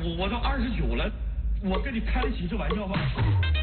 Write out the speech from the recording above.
我都29了，我跟你开得起这玩笑吗？